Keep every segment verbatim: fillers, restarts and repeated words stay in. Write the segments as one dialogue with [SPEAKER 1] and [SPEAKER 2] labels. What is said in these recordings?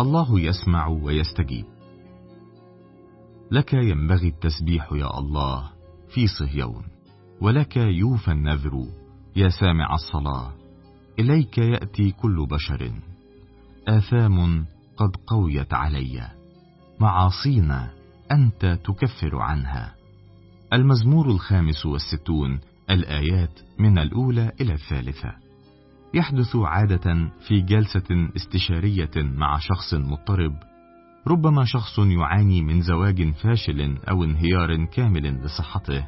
[SPEAKER 1] الله يسمع ويستجيب. لك ينبغي التسبيح يا الله في صهيون، ولك يوفى النذر يا سامع الصلاة. إليك يأتي كل بشر، آثام قد قويت علي، معاصينا أنت تكفر عنها. المزمور الخامس والستون، الآيات من الأولى إلى الثالثة. يحدث عادة في جلسة استشارية مع شخص مضطرب، ربما شخص يعاني من زواج فاشل أو انهيار كامل لصحته،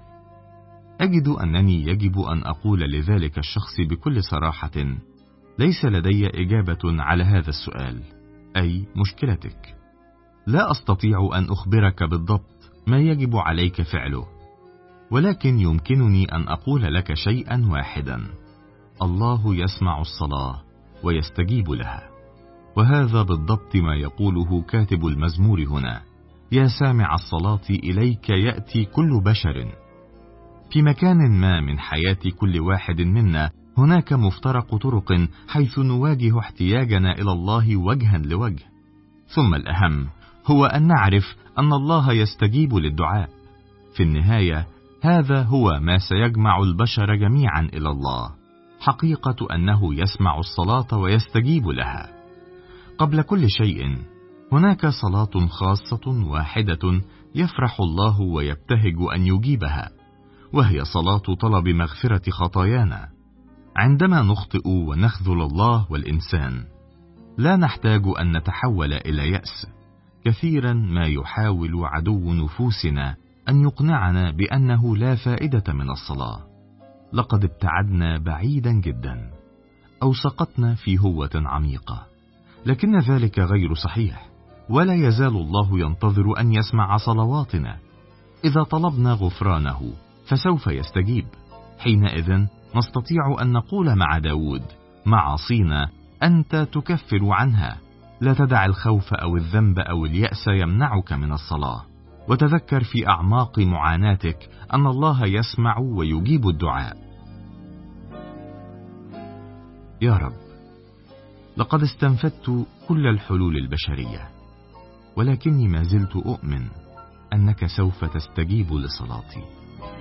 [SPEAKER 1] أجد أنني يجب أن أقول لذلك الشخص بكل صراحة: ليس لدي إجابة على هذا السؤال، أي مشكلتك. لا أستطيع أن أخبرك بالضبط ما يجب عليك فعله، ولكن يمكنني أن أقول لك شيئا واحدا: الله يسمع الصلاة ويستجيب لها. وهذا بالضبط ما يقوله كاتب المزمور هنا: يا سامع الصلاة إليك يأتي كل بشر. في مكان ما من حياة كل واحد منا هناك مفترق طرق حيث نواجه احتياجنا إلى الله وجها لوجه، ثم الأهم هو أن نعرف أن الله يستجيب للدعاء. في النهاية هذا هو ما سيجمع البشر جميعا إلى الله، حقيقة أنه يسمع الصلاة ويستجيب لها. قبل كل شيء هناك صلاة خاصة واحدة يفرح الله ويبتهج أن يجيبها، وهي صلاة طلب مغفرة خطايانا. عندما نخطئ ونخذل الله والإنسان لا نحتاج أن نتحول إلى يأس. كثيرا ما يحاول عدو نفوسنا أن يقنعنا بأنه لا فائدة من الصلاة، لقد ابتعدنا بعيدا جدا أو سقطنا في هوة عميقة، لكن ذلك غير صحيح، ولا يزال الله ينتظر أن يسمع صلواتنا. إذا طلبنا غفرانه فسوف يستجيب. حينئذ نستطيع أن نقول مع داود: معاصينا أنت تكفر عنها. لا تدع الخوف أو الذنب أو اليأس يمنعك من الصلاة، وتذكر في أعماق معاناتك أن الله يسمع ويجيب الدعاء. يا رب، لقد استنفدت كل الحلول البشرية، ولكني ما زلت أؤمن أنك سوف تستجيب لصلاتي.